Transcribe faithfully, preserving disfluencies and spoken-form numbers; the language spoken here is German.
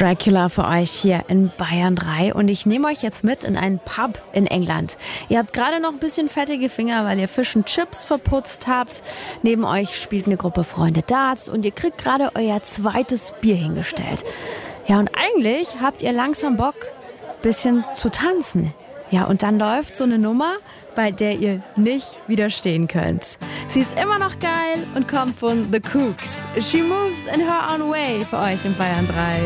Dracula für euch hier in Bayern drei und ich nehme euch jetzt mit in einen Pub in England. Ihr habt gerade noch ein bisschen fettige Finger, weil ihr Fish und Chips verputzt habt. Neben euch spielt eine Gruppe Freunde Darts und ihr kriegt gerade euer zweites Bier hingestellt. Ja, und eigentlich habt ihr langsam Bock, ein bisschen zu tanzen. Ja, und dann läuft so eine Nummer, bei der ihr nicht widerstehen könnt. Sie ist immer noch geil und kommt von The Kooks. She Moves in Her Own Way für euch in Bayern drei.